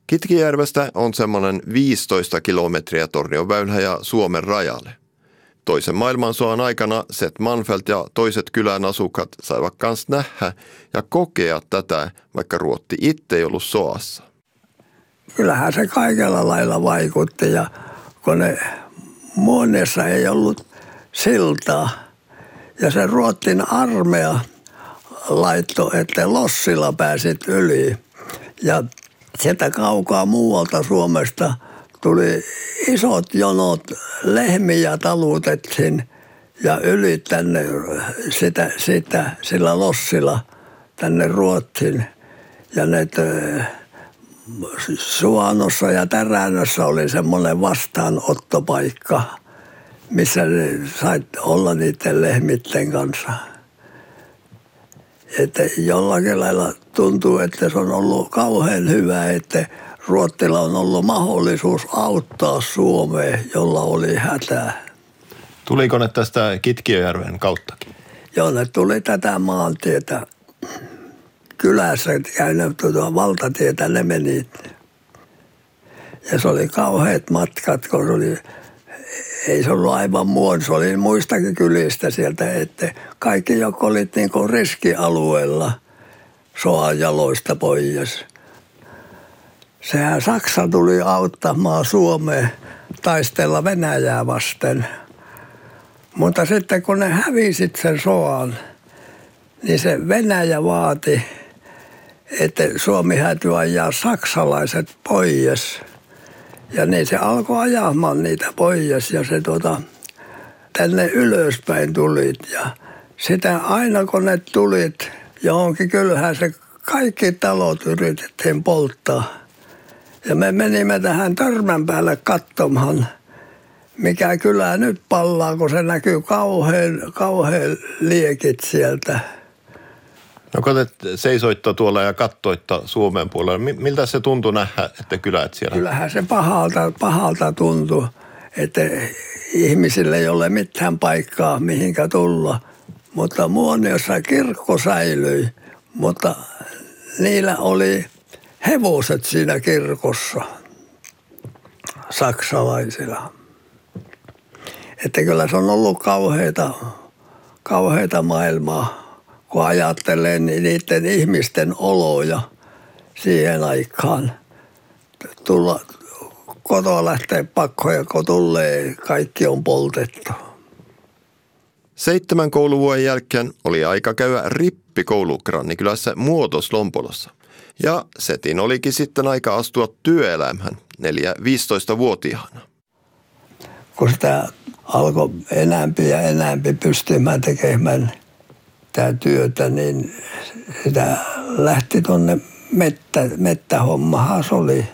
Kitkijärvestä on semmoinen 15 kilometriä Tornionväylä ja Suomen rajalle. Toisen maailmansodan aikana Seth Manfeldt ja toiset kylän asukkaat saivat kans nähdä ja kokea tätä, vaikka Ruotti itse ei ollut soassa. Kyllähän se kaikella lailla vaikutti ja kun Muoniossa ei ollut siltaa ja se Ruotsin armeija laittoi, että lossilla pääsit yli ja sieltä kaukaa muualta Suomesta tuli isot jonot lehmiä talutettiin ja yli tänne sillä lossilla tänne Ruotsiin. Ja ne Suanossa ja Täränössä oli semmoinen vastaanottopaikka, missä sait olla niiden lehmitten kanssa. Että jollakin lailla tuntuu, että se on ollut kauhean hyvä, että Ruotsilla on ollut mahdollisuus auttaa Suomea, jolla oli hätää. Tuliko ne tästä Kitkijärven kauttakin? Joo, ne tuli tätä maantietä. Kylässä käynyt valtatietä ne meni. Ja se oli kauheat matkat, kun ei se ollut aivan se oli muistakin kylistä sieltä, että kaikki jotka olit niin kuin riskialueella soan jaloista pois. Sehän Saksa tuli auttamaan Suomea taistella Venäjää vasten. Mutta sitten kun ne hävisit sen soan, niin se Venäjä vaati, että Suomi täytyy ajaa saksalaiset pois. Ja niin se alkoi ajamaan niitä pois ja se tänne ylöspäin tulit. Ja sitä aina kun ne tulit johonkin kyllähän se kaikki talot yritettiin polttaa. Ja me menimme tähän törmän päälle katsomaan, mikä kylä nyt pallaa, kun se näkyy kauhean liekit sieltä. No kun te seisoitte tuolla ja katsoitte Suomen puolella, miltä se tuntui nähdä, että kylät siellä? Kyllähän se pahalta tuntui, että ihmisille ei ole mitään paikkaa mihinkä tulla. Mutta Muoniossa kirkko säilyi, mutta niillä oli hevoset siinä kirkossa, saksalaisilla. Että kyllä se on ollut kauheita maailmaa, kun ajattelee niiden ihmisten oloja siihen aikaan. Tulla kotoa lähtee pakkoja, kun tulee, kaikki on poltettu. 7 kouluvuoden jälkeen oli aika käydä rippikoulu Grannikylässä Muotos-Lompolossa. Ja Setin olikin sitten aika astua työelämään 4-15-vuotiaana. Kun sitä alkoi enämpi pystymään tekemään tämä työtä, niin sitä lähti tuonne mettähommahan se oli.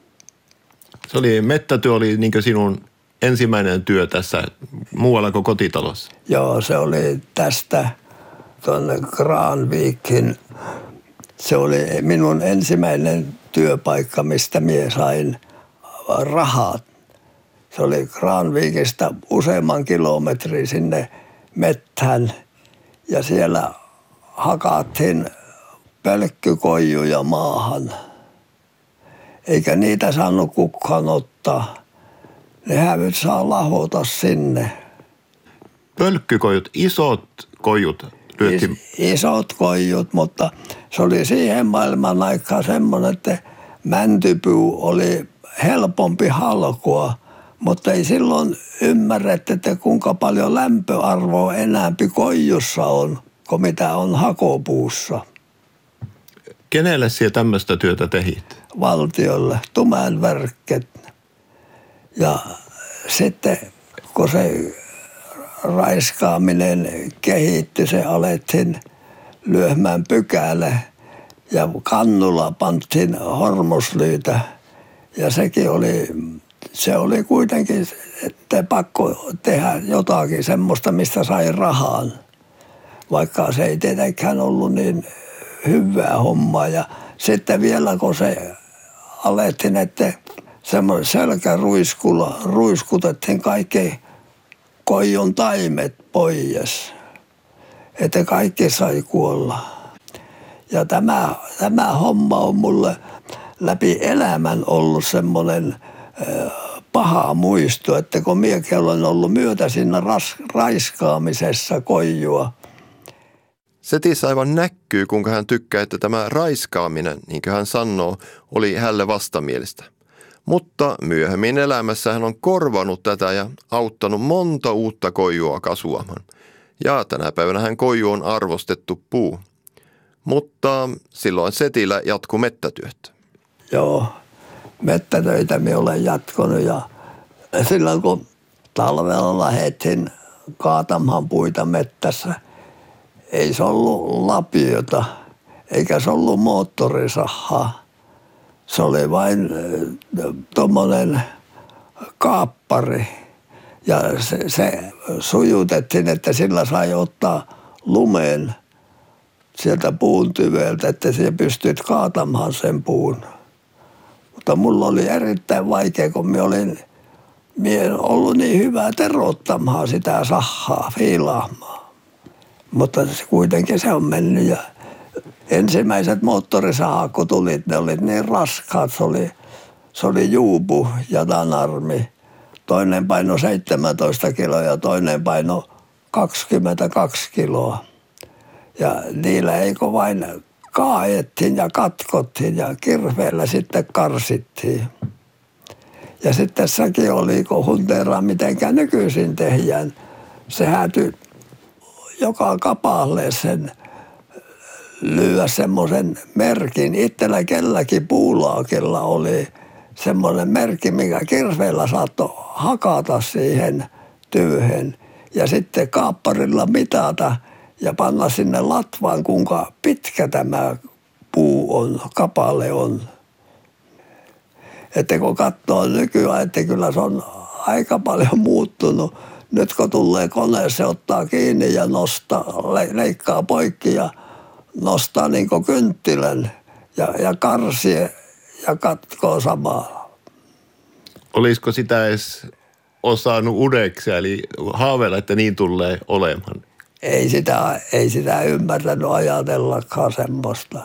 Mettätyö oli niin kuin sinun ensimmäinen työ tässä muualla kuin kotitalossa? Joo, se oli tästä tuonne Granvikin. Se oli minun ensimmäinen työpaikka, mistä minä sain rahat. Se oli Granvikista useamman kilometrin sinne mettään ja siellä hakattiin pölkkykoijuja maahan. Eikä niitä saanut kukaan ottaa. Ne hävyt saa lahota sinne. Pölkkykoijut, isot koijut lyöttiin? Isot koijut, mutta se oli siihen maailman aikaan semmoinen, että mäntypuu oli helpompi halkoa, mutta ei silloin ymmärretty, että kuinka paljon lämpöarvoa enäämpi koijussa on, kuin mitä on hakopuussa. Kenelle siellä tämmöistä työtä tehit? Valtiolle, Tumänverket. Ja sitten kun se raiskaaminen kehittyi, se alettiin lyömään pykälä ja kannulla pantiin hormoslyytä. Ja se oli kuitenkin, että pakko tehdä jotakin semmoista, mistä sai rahaan. Vaikka se ei tietenkään ollut niin hyvää hommaa. Ja sitten vielä kun se alettiin, että semmoinen selkäruiskulla ruiskutettiin kaikki koijun taimet pois, että kaikki sai kuolla. Ja tämä homma on mulle läpi elämän ollut semmoinen paha muisto, että kun minäkin olen ollut myötä siinä raiskaamisessa koijua. Setissä aivan näkyy, kuinka hän tykkää, että tämä raiskaaminen, niin kuin hän sanoo, oli hänelle vastamielistä. Mutta myöhemmin elämässä hän on korvanut tätä ja auttanut monta uutta koijua kasvamaan. Ja tänä päivänä hän koiju on arvostettu puu. Mutta silloin Setillä jatkuu mettätyöt. Joo, mettätöitä minä olen jatkanut ja silloin kun talvella lähdettiin kaatamaan puita mettässä, ei se ollut lapiota eikä se ollut moottorisahaa. Se oli vain tuommoinen kaappari ja se sujutettiin, että sillä sai ottaa lumeen sieltä puun tyveltä, että sinä pystyt kaatamaan sen puun. Mutta mulla oli erittäin vaikea, kun minä en ollut niin hyvä terottamaan sitä sahaa, fiilaamaan. Mutta kuitenkin se on mennyt ja ensimmäiset moottorisahat, kun tulit, ne olivat niin raskaat. Se oli juupu ja tanarmi. Toinen paino 17 kiloa ja toinen paino 22 kiloa. Ja niillä eikö vain kaadettiin ja katkottiin ja kirveellä sitten karsittiin. Ja sitten tässäkin oli, kun hunteeraa mitenkään nykyisin tehdään, se häätyi joka kapalle sen lyödä semmoisen merkin. Itsellä kelläkin puulaakilla oli semmoinen merkki, mikä kirveellä saattoi hakata siihen työhön. Ja sitten kaapparilla mitata ja panna sinne latvaan, kuinka pitkä tämä puu on, kapale on. Että kun katsoo nykyään, että kyllä se on aika paljon muuttunut. Nyt kun tulee kone, se ottaa kiinni ja nostaa, leikkaa poikki ja nostaa niin kuin kynttilän ja karsii ja katkoo samaa. Olisiko sitä edes osannut udeksi, eli haaveilla, että niin tulee olemaan? Ei sitä ymmärtänyt ajatellakaan semmoista.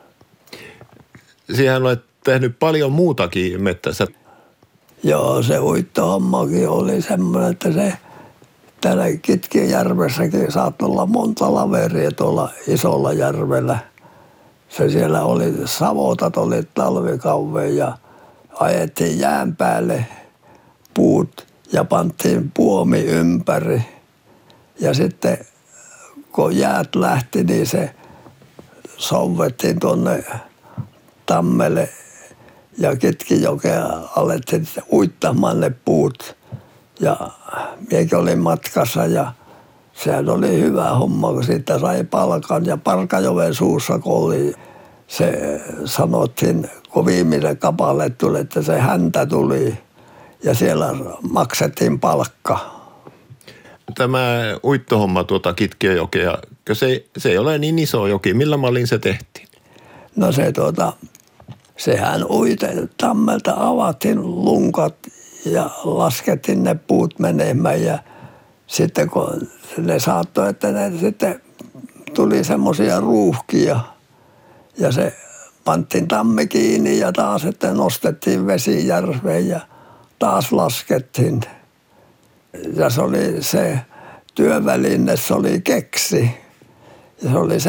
Siihen olet tehnyt paljon muutakin mettässä. Joo, se uittohommakin oli semmoinen, että se täällä Kitkijärvessäkin saattoi olla monta laveria tuolla isolla järvellä. Se siellä oli, savotat oli talvikauven ja ajettiin jään päälle puut ja pantiin puomi ympäri. Ja sitten kun jäät lähti, niin se souvettiin tuonne Tammelle ja Kitkijokea alettiin uittamaan ne puut. Ja minäkin olin matkassa ja sehän oli hyvä homma, kun siitä sai palkan. Ja Parkajoen suussa, kun oli, se sanottiin, kun viimeinen kappale tuli, että se häntä tuli ja siellä maksettiin palkka. Tämä uittohomma tuota Kitkijokea, se ei ole niin iso joki. Millä mallin se tehtiin? No sehän Tammelta avattiin lunkat ja laskettiin ne puut menemään ja sitten kun ne saattoi, että ne sitten tuli semmoisia ruuhkia ja se pantiin tammi kiinni ja taas sitten nostettiin vesi järveen ja taas laskettiin. Ja se oli se työväline, se oli keksi ja se oli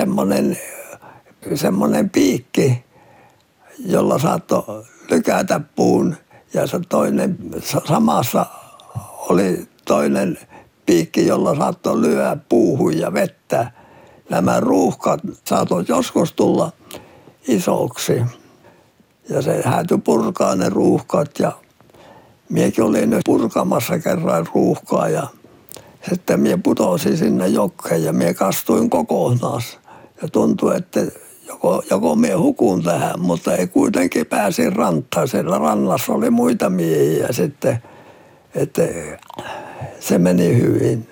semmoinen piikki, jolla saattoi lykätä puun ja se toinen, samassa oli toinen piikki, jolla saattoi lyödä puuhun ja vettä. Nämä ruuhkat saattoi joskus tulla isoksi ja se häätyi purkaa ne ruuhkat ja minäkin olin nyt purkamassa kerran ruuhkaa ja sitten minä putosin sinne jokeen ja minä kastuin kokonaan ja tuntui, että joko minä hukun tähän, mutta ei kuitenkin pääsin rantaan. Siellä rannassa oli muita miehiä sitten, että se meni hyvin.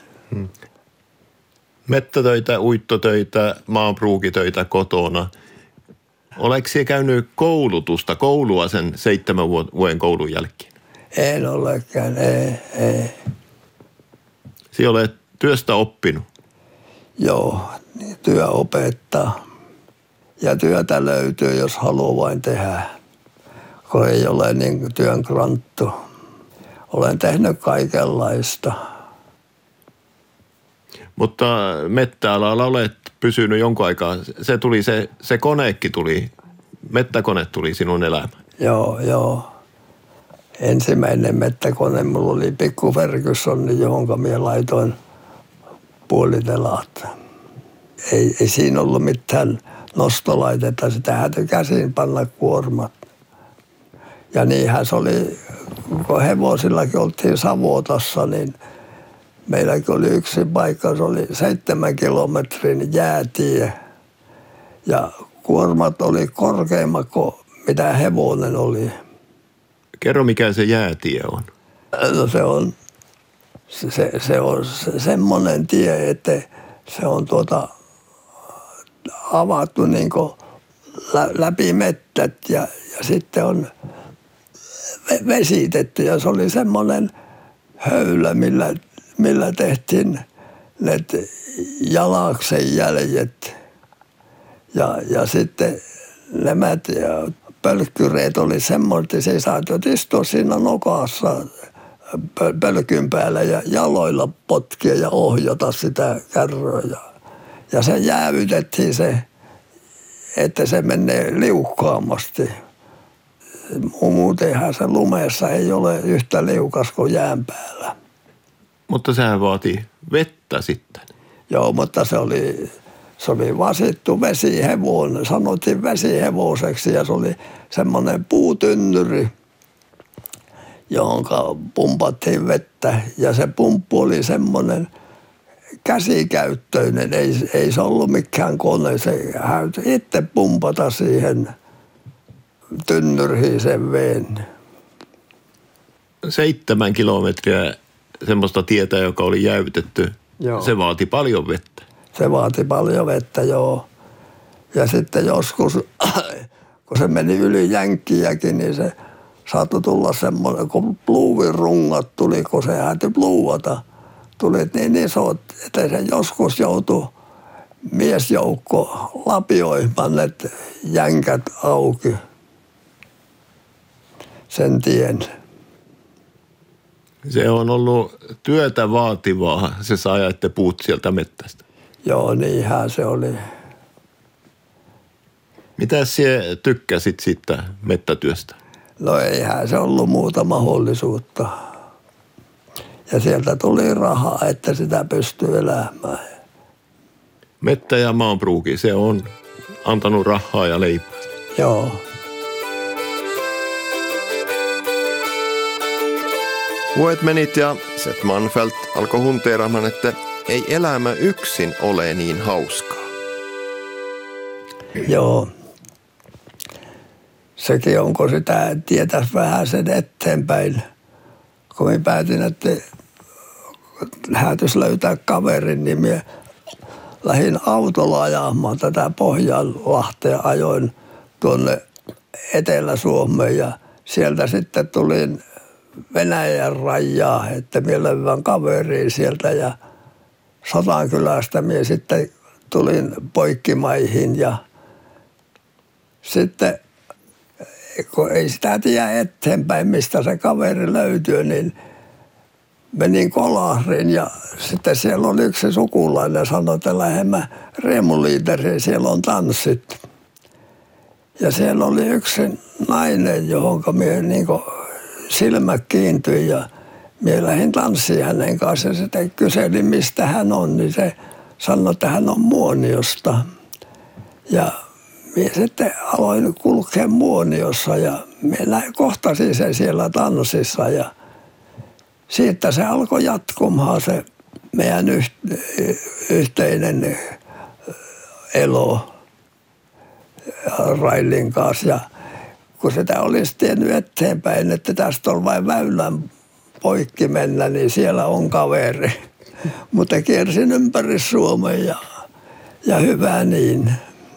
Mettätöitä, uittotöitä, maanpruukitöitä kotona. Oletko sinä käynyt koulua sen 7 vuoden koulun jälkeen? En olekään, ei. Sinä olet työstä oppinut? Joo, työ opettaa. Ja työtä löytyy, jos haluaa vain tehdä. kun ei ole niin työn kranttu. Olen tehnyt kaikenlaista. Mutta mettäalalla olet pysynyt jonkun aikaa. Se koneekki tuli, mettäkone tuli sinun elämään. Joo. Ensimmäinen mettäkone mulla oli pikku Ferguson, johonka minä laitoin puolitelaat. Ei siinä ollut mitään nostolaitetta, sitä täytyi käsin panna kuormat. Ja niinhän se oli, kun hevosillakin oltiin Savotassa, niin meilläkin oli yksi paikka, se oli 7 kilometrin jäätie. Ja kuormat oli korkeammat kuin mitä hevonen oli. Kerro, mikä se jäätie on. No se on semmoinen tie, että se on avattu niin kuin läpi mettät ja sitten on vesitetty. Ja se oli semmoinen höylä, millä tehtiin ne jalaksen jäljet. Ja sitten nämä pölkkyreet oli semmoinen, se saattoi istua siinä nokassa pölkyn päällä ja jaloilla potkia ja ohjata sitä kärryä. Ja se jäävytettiin se, että se menee liukkaamasti. Muutenhan se lumeessa ei ole yhtä liukas kuin jään päällä. Mutta sehän vaatii vettä sitten. Joo, mutta se oli vasittu vesihevonen, sanottiin vesihevoseksi ja se oli semmoinen puutynnyri, johon pumpattiin vettä. Ja se pumppu oli semmoinen käsikäyttöinen, ei se ollut mikään kone, se häytyi itse pumpata siihen tynnyriin sen veen. 7 kilometriä semmoista tietä, joka oli jäytetty, Joo. Se vaati paljon vettä. Se vaati paljon vettä, joo. Ja sitten joskus, kun se meni yli jänkkiäkin, niin se saattoi tulla semmoinen, kun pluuvirungat tuli, kun se häytyi pluuvata. Tuli niin isot, että se joskus joutui miesjoukko lapioimaan ne jänkät auki sen tien. Se on ollut työtä vaativaa, se saa ajatte puut sieltä mettästä. Joo, niinhän se oli. Mitä sinä tykkäsit siitä mettätyöstä? No eihän se ollut muuta mahdollisuutta. Ja sieltä tuli rahaa, että sitä pystyy elämään. Mettä ja maanpruuki, se on antanut rahaa ja leipää. Joo. Vuodet menit ja Seth Manfeldt alkoi hunteeraamaan, että ei elämä yksin ole niin hauskaa. Joo. Sekin onko sitä tietäisi vähän sen eteenpäin. Kun minä päätin, että häätyisi löytää kaverin, niin minä lähdin autolla ajamaan tätä Pohjanlahtea, ajoin tuonne Etelä-Suomeen ja sieltä sitten tulin Venäjän rajaa, että minä löydän kaveriin sieltä ja Sodankylästä minä sitten tulin Poikkimaihin ja sitten kun ei sitä tiedä eteenpäin, mistä se kaveri löytyy, niin menin Kolahriin ja sitten siellä on yksi sukulainen sanoi, että lähdemme Riemuliiteriin, siellä on tanssit. Ja siellä oli yksi nainen, johon minä niin silmät kiintyi ja minä lähdin tanssiin hänen kanssa ja sitten kyselin, mistä hän on, niin se sanoi, että hän on Muoniosta. Ja minä sitten aloin kulkea Muoniossa ja minä kohtasin sen siellä tanssissa ja siitä se alkoi jatkumaan se meidän yhteinen elo Railin kanssa. Ja kun sitä olisi tiennyt eteenpäin, että tästä on vain väylän poikki mennä, niin siellä on kaveri. Mutta kiersin ympäri Suomen ja hyvä niin.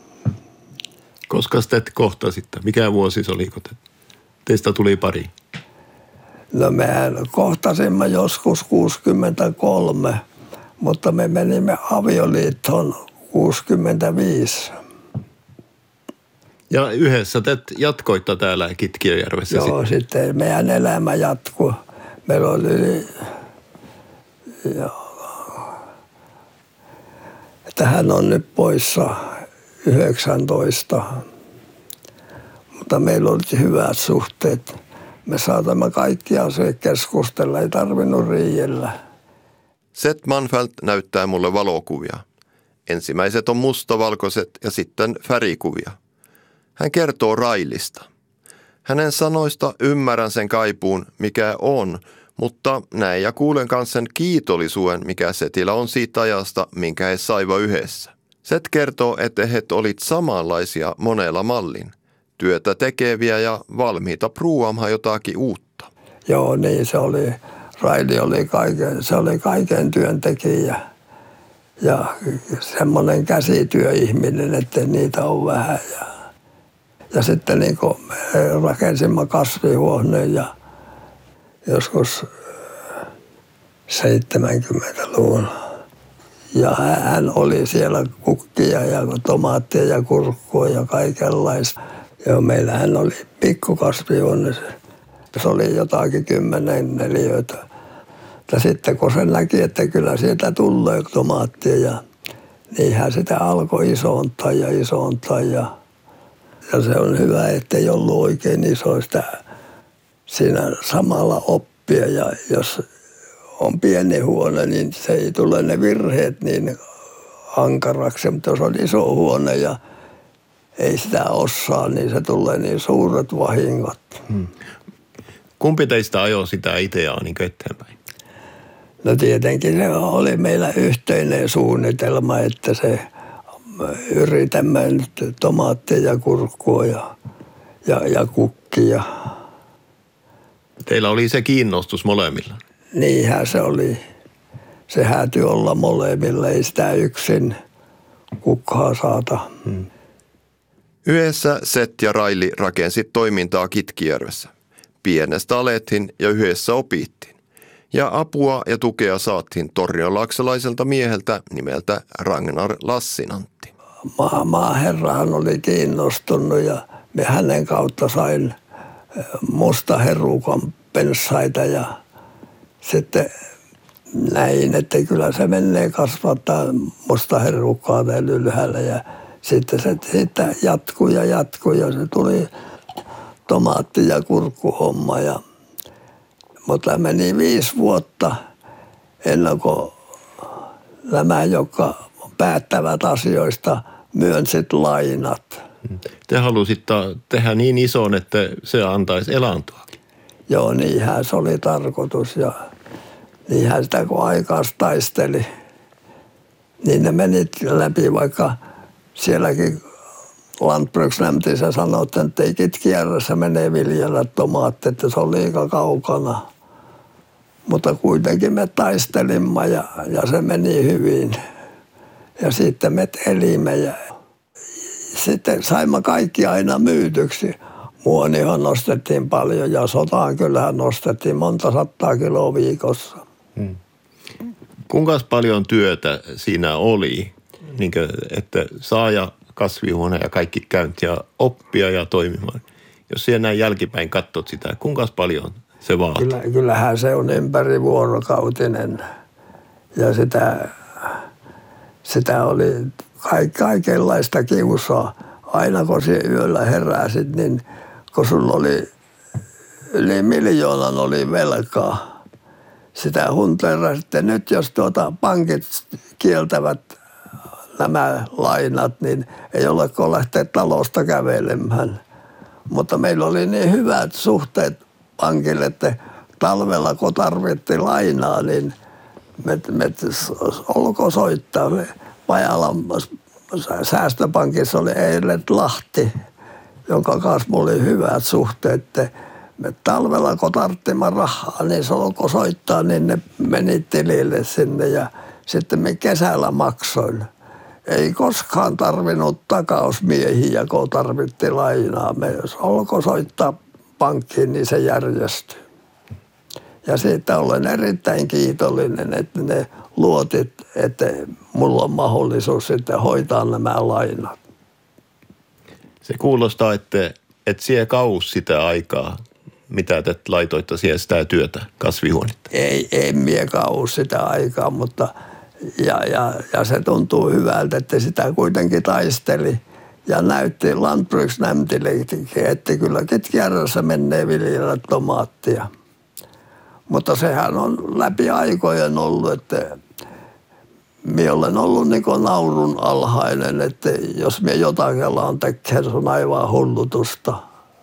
Koska te kohtasitte? Mikä vuosi se oli, kun teistä tuli pari? No mehän kohtasimme joskus 63, mutta me menimme avioliittoon 65. Ja yhdessä te jatkoitte täällä Kitkiöjärvessä. Joo, sitten meidän elämä jatkui. Meillä oli, että hän on nyt poissa 19, mutta meillä oli hyvät suhteet. Me saatamme kaikki asiat keskustella, ei tarvinnut riidellä. Seth Manfelt näyttää mulle valokuvia. Ensimmäiset on mustavalkoiset ja sitten värikuvia. Hän kertoo Railista. Hänen sanoista ymmärrän sen kaipuun, mikä on, mutta näin ja kuulen kanssa sen kiitollisuuden, mikä Setillä on siitä ajasta, minkä he saivat yhdessä. Set kertoo, että he olit samanlaisia monella mallin. Työtä tekeviä ja valmiita pruuaamaan jotakin uutta. Joo, niin se oli. Raili oli kaiken työntekijä ja semmoinen käsityöihminen, että niitä on vähän. Ja sitten niin kuin rakensimme kasvihuoneen ja joskus 70-luvulla. Ja hän oli siellä kukkia ja tomaattia ja kurkkua ja kaikenlaista. Ja meillähän oli pikkukasvihuone. Se oli jotakin 10 neliöitä. Ja sitten kun se näki, että kyllä sieltä tulee tomaattia ja niinhän sitä alkoi isoontaa. Ja se on hyvä, että ei ollut oikein isoista siinä samalla oppia. Ja jos on pieni huone, niin se ei tule ne virheet niin ankaraksi. Mutta jos on iso huone ja ei sitä osaa, niin se tulee niin suuret vahingot. Kumpi teistä ajoi sitä ideaa niin eteenpäin? No tietenkin se oli meillä yhteinen suunnitelma, että se yritämme nyt tomaattia ja kurkkua ja kukkia. Teillä oli se kiinnostus molemmilla? Niinhän se oli. Se häätyi olla molemmilla, ei sitä yksin kukkaa saata. Yhdessä Seth ja Raili rakensi toimintaa Kitkijärvessä. Pienestä alettiin ja yhdessä opittiin. Ja apua ja tukea saatiin tornionlaaksolaiselta mieheltä nimeltä Ragnar Lassinantti. Maaherrahan oli kiinnostunut ja me hänen kautta sain mustaherukon penssaita ja sitten näin, että kyllä se menee kasvattaa mustaherukkaa täällä ylhäällä ja sitten se siitä jatkui ja se tuli tomaatti- ja kurkkuhomma. Mutta meni 5 vuotta ennen kuin nämä, jotka päättävät asioista, myönsit lainat. Te halusitte tehdä niin ison, että se antaisi elantoakin. Joo, niinhän se oli tarkoitus ja niinhän sitä kun aikaas taisteli. Niin ne meni läpi, vaikka sielläkin Landbruksnämtissä sanottiin, että ei Kitkijärvessä mene viljellä tomaattia, että se on liikaa kaukana. Mutta kuitenkin me taistelimme ja se meni hyvin. Ja sitten me elimme ja sitten saimme kaikki aina myytyksi. Muonihan nostettiin paljon ja sotaan kyllähän nostettiin monta 100 kiloa viikossa. Kuinka paljon työtä siinä oli, niin kuin, että saaja kasvihuone ja kaikki käynti ja oppia ja toimimaan? Jos siellä näin jälkipäin katsot sitä, kuinka paljon se vaatii? Kyllähän se on ympärivuorokautinen ja sitä oli kaikenlaista kiusaa. Aina kun yöllä heräsit, niin kun sulla oli yli 1 miljoonan oli velkaa. Sitä hunteerasitte. Nyt jos pankit kieltävät nämä lainat, niin ei ole kun lähteä talosta kävelemään. Mutta meillä oli niin hyvät suhteet pankille, että talvella kun tarvittiin lainaa, niin me olko soittaa. Pajalan säästöpankissa oli Eilert Lahti, jonka kanssa mulla oli hyvät suhteet. Me talvella kun tarvittiin rahaa, niin se olko soittaa, niin ne meni tilille sinne ja sitten me kesällä maksoin. Ei koskaan tarvinnut takausmiehiä, kun tarvittiin lainaa. Me jos olko soittaa pankkiin, niin se järjestyi. Ja siitä olen erittäin kiitollinen, että ne luotit, että mulla on mahdollisuus sitten hoitaa nämä lainat. Se kuulostaa, että sie kaus sitä aikaa, mitä te laitoitte siihen sitä työtä, kasvihuonetta. Ei mie kaus sitä aikaa, mutta ja se tuntuu hyvältä, että sitä kuitenkin taisteli. Ja näytti Landbruksnämtillekin, että kyllä Kitkiärrässä menee viljellä tomaattia. Mutta sehän on läpi aikojen ollut, että minä olen ollut niin kuin naurun alhainen, että jos minä jotakin on tekee, se on aivan hullutusta.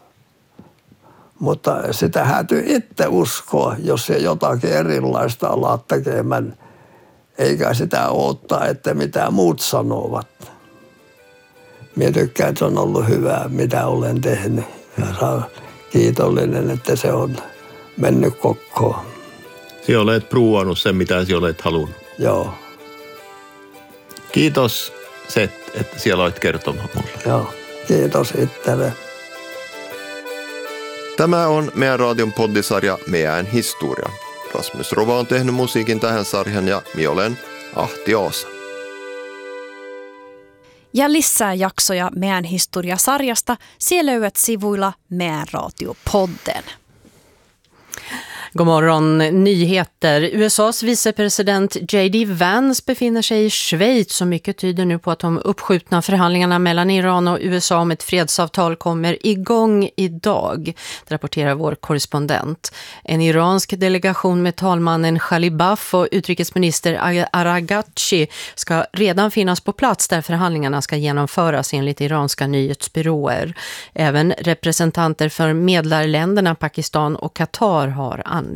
Mutta sitä täytyy itse uskoa, jos se jotakin erilaista alaa tekemään, eikä sitä odottaa, että mitä muut sanovat. Minä tykkään, että se on ollut hyvää, mitä olen tehnyt. Ja olen kiitollinen, että se on mennyt kokoon. Sinä olet pruuvannut sen, mitä sinä olet halunnut. Joo. Kiitos, että siellä olet kertomaan mulle. Joo, kiitos itselle. Tämä on meidän radion poddisarja Meidän historia. Rasmus Rova on tehnyt musiikin tähän sarjan ja minä olen Ahti Aasa. Ja lisää jaksoja Meidän historia-sarjasta siellä löydät sivuilla Meidän radiopodden. God morgon, nyheter. USAs vicepresident J.D. Vance befinner sig i Schweiz och mycket tyder nu på att de uppskjutna förhandlingarna mellan Iran och USA om ett fredsavtal kommer igång idag, rapporterar vår korrespondent. En iransk delegation med talmannen Ghalibaf och utrikesminister Aragachi ska redan finnas på plats där förhandlingarna ska genomföras enligt iranska nyhetsbyråer. Även representanter för medlarländerna Pakistan och Qatar har anlänt.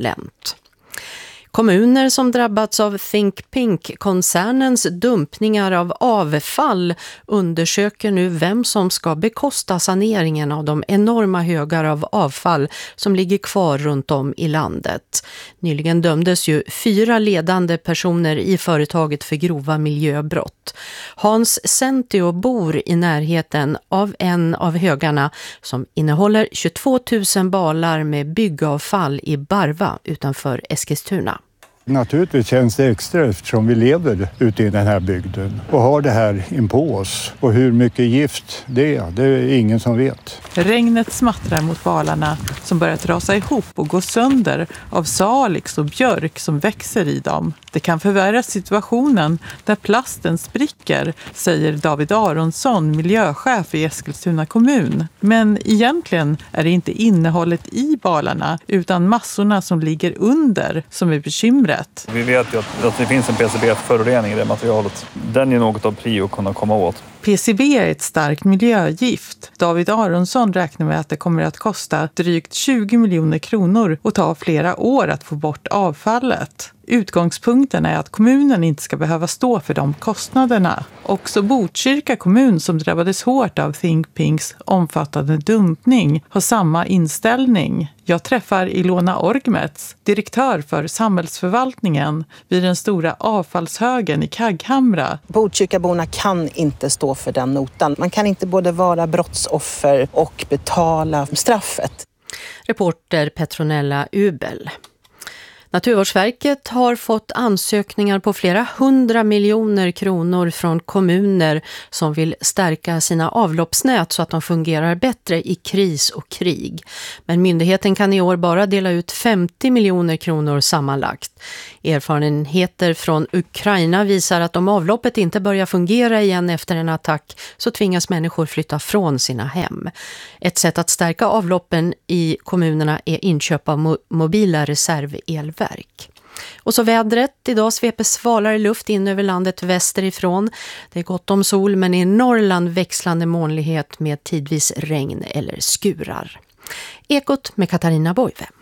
Kommuner som drabbats av Think Pink-koncernens dumpningar av avfall undersöker nu vem som ska bekosta saneringen av de enorma högar av avfall som ligger kvar runt om i landet. Nyligen dömdes ju 4 ledande personer i företaget för grova miljöbrott. Hans Sentio bor i närheten av en av högarna som innehåller 22 000 balar med byggavfall i Barva utanför Eskilstuna. Naturligtvis känns det extra eftersom vi lever ute i den här bygden och har det här inpå oss. Och hur mycket gift det är ingen som vet. Regnet smattrar mot balarna som börjat rasa ihop och gå sönder av salix och björk som växer i dem. Det kan förvärra situationen där plasten spricker, säger David Aronsson, miljöchef i Eskilstuna kommun. Men egentligen är det inte innehållet i balarna utan massorna som ligger under som är bekymret. Vi vet ju att det finns en PCB-förorening i det materialet. Den är något av prio att kunna komma åt. PCB är ett starkt miljögift. David Aronsson räknar med att det kommer att kosta drygt 20 miljoner kronor och ta flera år att få bort avfallet. Utgångspunkten är att kommunen inte ska behöva stå för de kostnaderna. Också Botkyrka kommun som drabbades hårt av Think Pinks omfattande dumpning har samma inställning. Jag träffar Ilona Orgmets, direktör för samhällsförvaltningen vid den stora avfallshögen i Kagghamra. Botkyrkaborna kan inte stå för den notan. Man kan inte både vara brottsoffer och betala straffet. Reporter Petronella Ubel. Naturvårdsverket har fått ansökningar på flera 100 miljoner kronor från kommuner som vill stärka sina avloppsnät så att de fungerar bättre i kris och krig. Men myndigheten kan i år bara dela ut 50 miljoner kronor sammanlagt. Erfarenheter från Ukraina visar att om avloppet inte börjar fungera igen efter en attack så tvingas människor flytta från sina hem. Ett sätt att stärka avloppen i kommunerna är inköp av mobila reservelverk. Och så vädret. Idag sveper svalare luft in över landet västerifrån. Det är gott om sol men i Norrland växlande molnighet med tidvis regn eller skurar. Ekot med Katarina Boive.